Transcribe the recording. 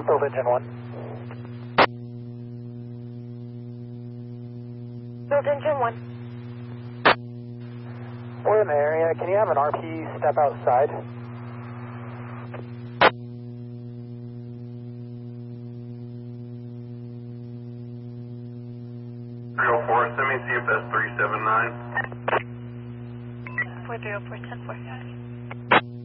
Build engine 1. Build engine 1. We're in the area. Can you have an RP step outside? 304, send me CFS 379. 4304, 10-4.